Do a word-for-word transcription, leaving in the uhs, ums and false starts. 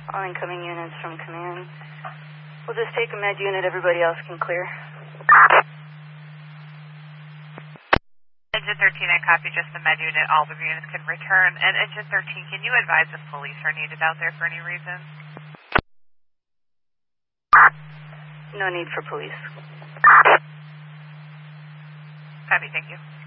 All incoming units from command. We'll just take a med unit, everybody else can clear. Engine thirteen, I copy just the med unit. All the units can return. And Engine thirteen, can you advise if police are needed out there for any reason? No need for police. Copy, thank you.